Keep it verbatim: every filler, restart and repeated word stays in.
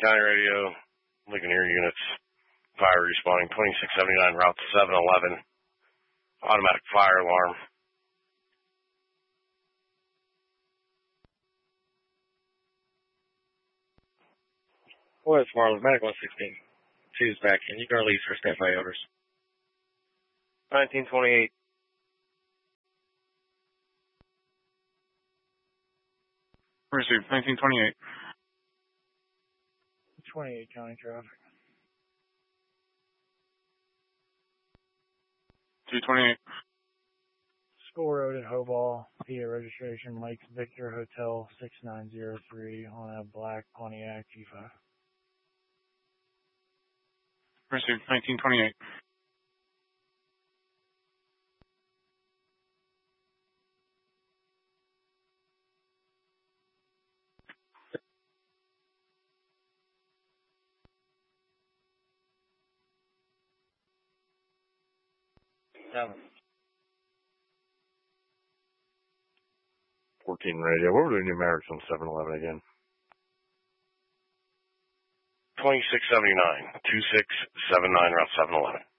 County Radio, Ligonier units, fire responding, twenty-six seventy-nine, route seven eleven, automatic fire alarm. Boy, it's Marlin, Medic one sixteen. Two's back in. You can release for standby orders. nineteen twenty-eight. Received, nineteen twenty-eight. twenty-eight county traffic. two twenty-eight. School Road at Hoball, P A registration, Mike Victor Hotel six nine zero three on a black Pontiac G five. Received, nineteen twenty-eight. Seven. fourteen Radio. What were the numerics on seven eleven again? twenty-six seventy-nine, two six seven nine, route seven eleven.